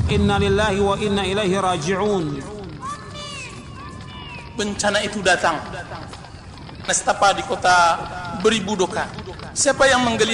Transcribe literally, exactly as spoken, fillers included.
Inna lillahi wa inna ilaihi raji'un. Bencana itu datang nestapa di kota Beribudoka. Siapa yang menggeliat